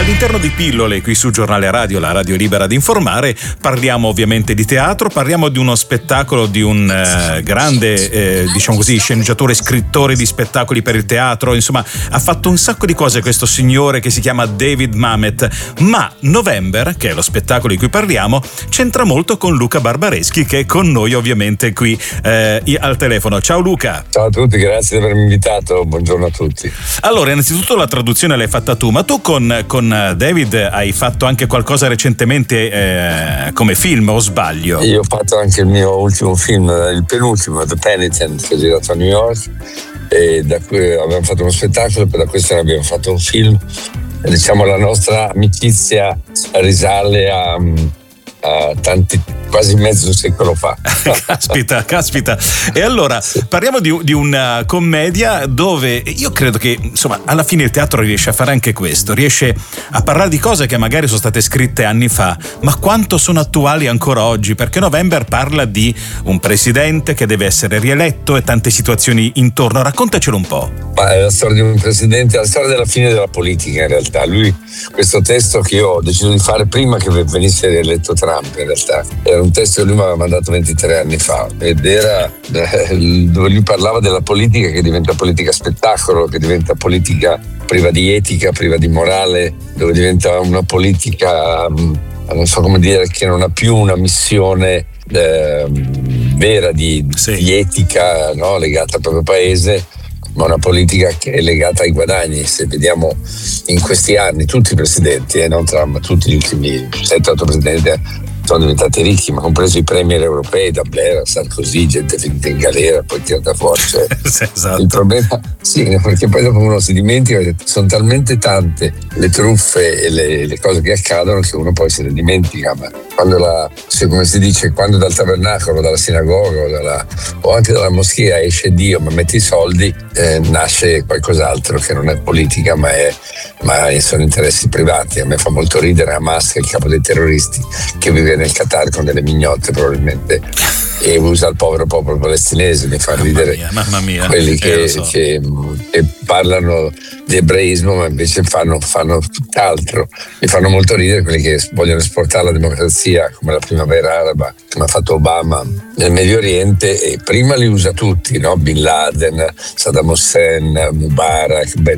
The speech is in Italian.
All'interno di Pillole, qui su Giornale Radio, la radio libera di informare, parliamo ovviamente di teatro, parliamo di uno spettacolo di un grande, diciamo così, sceneggiatore, scrittore di spettacoli per il teatro. Insomma, ha fatto un sacco di cose questo signore che si chiama David Mamet. Ma November, che è lo spettacolo di cui parliamo, c'entra molto con Luca Barbareschi, che è con noi ovviamente qui al telefono. Ciao Luca. Ciao a tutti, grazie di avermi invitato, buongiorno a tutti. Allora, innanzitutto la traduzione l'hai fatta tu, ma tu con David hai fatto anche qualcosa recentemente come film, o sbaglio? Io ho fatto anche il mio ultimo film, il penultimo, The Penitent, che ho girato a New York, e da cui abbiamo fatto uno spettacolo, poi da questo ne abbiamo fatto un film. E diciamo la nostra amicizia risale a tanti, quasi mezzo secolo fa. Caspita. E allora parliamo di una commedia dove io credo che, insomma, alla fine il teatro riesce a fare anche questo, riesce a parlare di cose che magari sono state scritte anni fa, ma quanto sono attuali ancora oggi, perché November parla di un presidente che deve essere rieletto e tante situazioni intorno. Raccontacelo un po'. Ma è la storia di un presidente, la storia della fine della politica in realtà. Lui, questo testo che io ho deciso di fare prima che venisse rieletto Trump, in realtà era un testo che lui mi aveva mandato 23 anni fa ed era dove lui parlava della politica che diventa politica spettacolo, che diventa politica priva di etica, priva di morale, dove diventa una politica, non so come dire, che non ha più una missione vera di etica, no, legata al proprio paese, ma una politica che è legata ai guadagni. Se vediamo in questi anni tutti i presidenti, non Trump, ma tutti gli ultimi 7-8 presidenti sono diventati ricchi, ma compreso i premier europei, da Blair a Sarkozy, gente finita in galera, poi tirata fuori. Cioè, esatto. Il problema, perché poi dopo uno si dimentica che sono talmente tante le truffe e le cose che accadono che uno poi se le dimentica. Ma come si dice, quando dal tabernacolo, dalla sinagoga o anche dalla moschea esce Dio ma metti i soldi, nasce qualcos'altro che non è politica ma sono interessi privati. A me fa molto ridere Hamas, che è il capo dei terroristi, che vive nel Qatar con delle mignotte probabilmente e usa il povero popolo palestinese. Mi fa ridere mamma mia, quelli che parlano di ebraismo ma invece fanno tutt'altro. Mi fanno molto ridere quelli che vogliono esportare la democrazia, come la primavera araba, come ha fatto Obama nel Medio Oriente, e prima li usa tutti, no? Bin Laden, Saddam Hussein, Mubarak, Ben